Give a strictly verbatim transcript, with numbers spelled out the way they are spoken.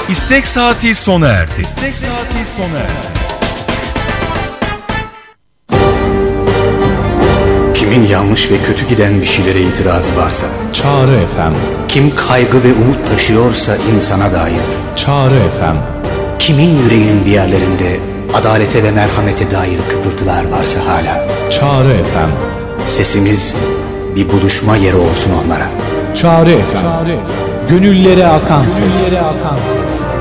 İstek saati sona erdi. İstek saati sona erdi. Kimin yanlış ve kötü giden bir şeylere itirazı varsa, Çağrı F M. kim kaygı ve umut taşıyorsa insana dair, Çağrı F M. kimin yüreğinin bir yerlerinde adalete ve merhamete dair kıpırtılar varsa hala, Çağrı F M. sesimiz bir buluşma yeri olsun onlara. Çağrı F M. Gönüllere akan ses.